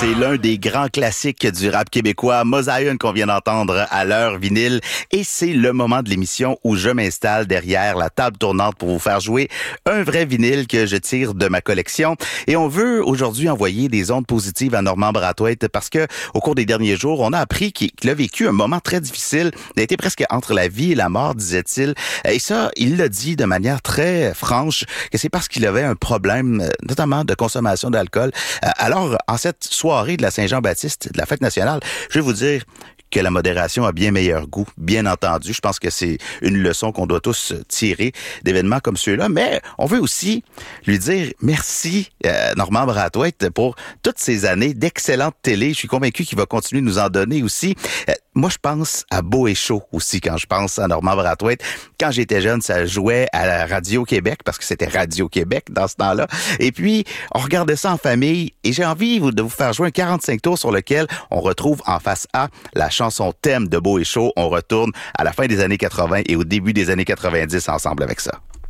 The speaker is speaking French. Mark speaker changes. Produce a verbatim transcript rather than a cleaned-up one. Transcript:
Speaker 1: C'est l'un des grands classiques du rap québécois, Mosaïen, qu'on vient d'entendre à l'heure vinyle. Et c'est le moment de l'émission où je m'installe derrière la table tournante pour vous faire jouer un vrai vinyle que je tire de ma collection. Et on veut aujourd'hui envoyer des ondes positives à Normand Brathwaite parce que au cours des derniers jours, on a appris qu'il a vécu un moment très difficile. Il a été presque entre la vie et la mort, disait-il. Et ça, il l'a dit de manière très franche, que c'est parce qu'il avait un problème, notamment de consommation d'alcool. Alors, en cette soirée de la Saint-Jean-Baptiste, de la fête nationale, je vais vous dire que la modération a bien meilleur goût, bien entendu. Je pense que c'est une leçon qu'on doit tous tirer d'événements comme ceux-là. Mais on veut aussi lui dire merci, euh, Normand Brathwaite, pour toutes ces années d'excellente télé. Je suis convaincu qu'il va continuer de nous en donner aussi. Euh, moi, je pense à Beau et Chaud aussi quand je pense à Normand Brathwaite. Quand j'étais jeune, ça jouait à la Radio-Québec, parce que c'était Radio-Québec dans ce temps-là. Et puis, on regardait ça en famille. Et j'ai envie de vous faire jouer un quarante-cinq tours sur lequel on retrouve en face A la chanson thème de Beau et Chaud. On retourne à la fin des années quatre-vingts et au début des années quatre-vingt-dix ensemble avec ça.